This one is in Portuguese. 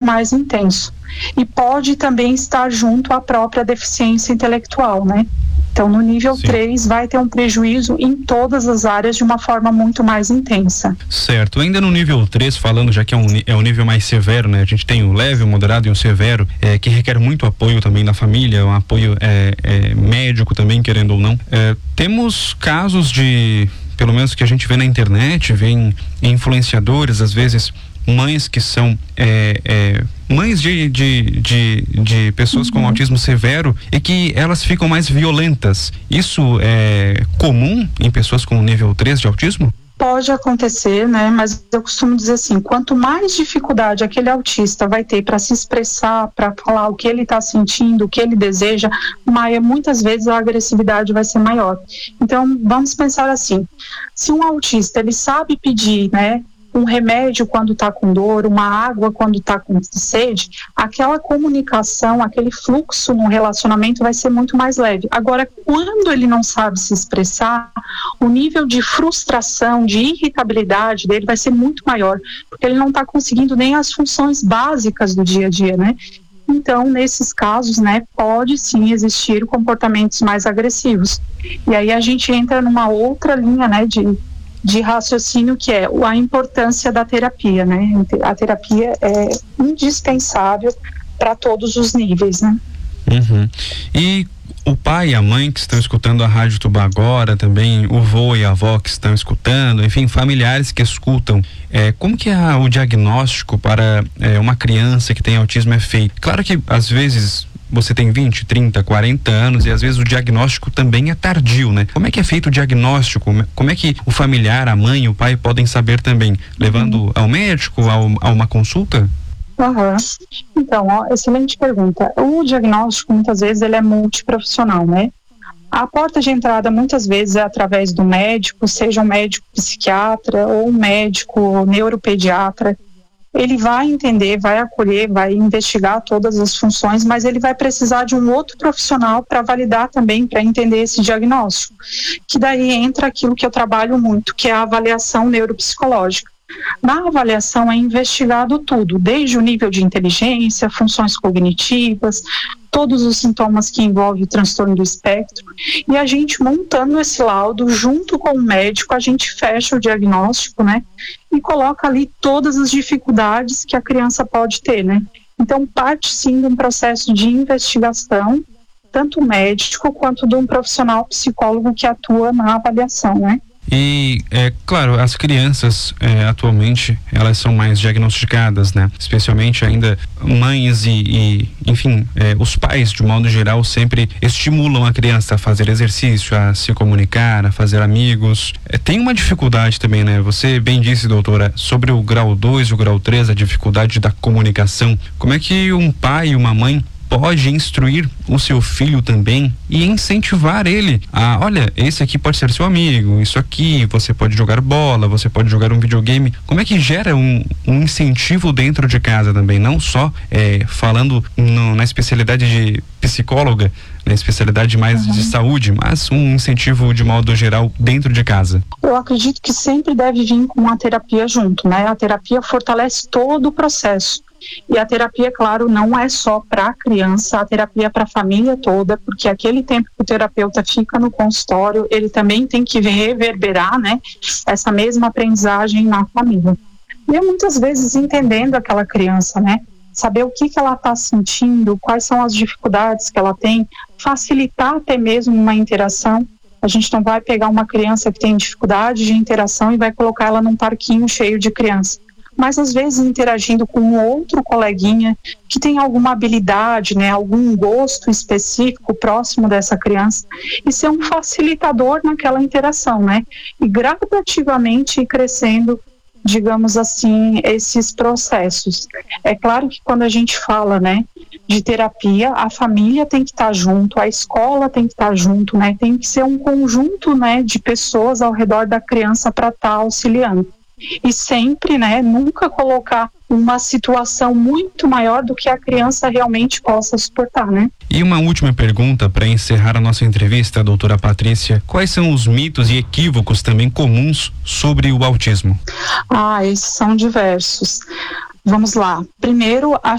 mais intenso. E pode também estar junto à própria deficiência intelectual, né? Então, no nível 3, vai ter um prejuízo em todas as áreas de uma forma muito mais intensa. Certo. Ainda no nível 3, falando, já que é um nível mais severo, né? A gente tem o leve, o moderado e o severo, que requer muito apoio também da família, um apoio médico também, querendo ou não. Temos casos de, pelo menos que a gente vê na internet, vê em influenciadores, às vezes, mães que são mães de pessoas com autismo severo e que elas ficam mais violentas. Isso é comum em pessoas com nível 3 de autismo? Pode acontecer, né? Mas eu costumo dizer assim, quanto mais dificuldade aquele autista vai ter para se expressar, para falar o que ele está sentindo, o que ele deseja, muitas vezes a agressividade vai ser maior. Então, vamos pensar assim, se um autista, ele sabe pedir, né, um remédio quando está com dor, uma água quando está com sede, aquela comunicação, aquele fluxo no relacionamento vai ser muito mais leve. Agora, quando ele não sabe se expressar, o nível de frustração, de irritabilidade dele vai ser muito maior, porque ele não está conseguindo nem as funções básicas do dia a dia, né? Então, nesses casos, né, pode sim existir comportamentos mais agressivos. E aí a gente entra numa outra linha, né, de raciocínio, que é a importância da terapia, né? A terapia é indispensável para todos os níveis, né? Uhum. E o pai e a mãe que estão escutando a Rádio Tubá agora, também o vô e a avó que estão escutando, enfim, familiares que escutam, como que o diagnóstico para uma criança que tem autismo é feito? Claro que às vezes você tem 20, 30, 40 anos e às vezes o diagnóstico também é tardio, né? Como é que é feito o diagnóstico? Como é que o familiar, a mãe e o pai podem saber também? Levando ao médico, a uma consulta? Então, excelente pergunta. O diagnóstico, muitas vezes, ele é multiprofissional, né? A porta de entrada, muitas vezes, é através do médico, seja um médico psiquiatra ou um médico neuropediatra. Ele vai entender, vai acolher, vai investigar todas as funções, mas ele vai precisar de um outro profissional para validar também, para entender esse diagnóstico. Que daí entra aquilo que eu trabalho muito, que é a avaliação neuropsicológica. Na avaliação é investigado tudo, desde o nível de inteligência, funções cognitivas, todos os sintomas que envolvem o transtorno do espectro, e a gente montando esse laudo junto com o médico, a gente fecha o diagnóstico, né, e coloca ali todas as dificuldades que a criança pode ter, né. Então parte sim de um processo de investigação, tanto médico quanto de um profissional psicólogo que atua na avaliação, né. E, claro, as crianças atualmente, elas são mais diagnosticadas, né? Especialmente ainda mães enfim, os pais, de modo geral, sempre estimulam a criança a fazer exercício, a se comunicar, a fazer amigos. Tem uma dificuldade também, né? Você bem disse, doutora, sobre o grau 2 e o grau 3, a dificuldade da comunicação. Como é que um pai e uma mãe pode instruir o seu filho também e incentivar ele a, olha, esse aqui pode ser seu amigo, isso aqui, você pode jogar bola, você pode jogar um videogame. Como é que gera um incentivo dentro de casa também, não só falando na especialidade de psicóloga, na especialidade mais de saúde, mas um incentivo de modo geral dentro de casa? Eu acredito que sempre deve vir com a terapia junto, né? A terapia fortalece todo o processo. E a terapia, claro, não é só para a criança, a terapia é para a família toda, porque aquele tempo que o terapeuta fica no consultório, ele também tem que reverberar, né, essa mesma aprendizagem na família. E muitas vezes entendendo aquela criança, né, saber o que ela está sentindo, quais são as dificuldades que ela tem, facilitar até mesmo uma interação. A gente não vai pegar uma criança que tem dificuldade de interação e vai colocar ela num parquinho cheio de crianças. Mas às vezes interagindo com um outro coleguinha que tem alguma habilidade, né, algum gosto específico próximo dessa criança, e ser um facilitador naquela interação, né, e gradativamente ir crescendo, digamos assim, esses processos. É claro que quando a gente fala, né, de terapia, a família tem que estar junto, a escola tem que estar junto, né, tem que ser um conjunto, né, de pessoas ao redor da criança para estar auxiliando. E sempre, né, nunca colocar uma situação muito maior do que a criança realmente possa suportar, né? E uma última pergunta para encerrar a nossa entrevista, doutora Patrícia. Quais são os mitos e equívocos também comuns sobre o autismo? Esses são diversos. Vamos lá. Primeiro, a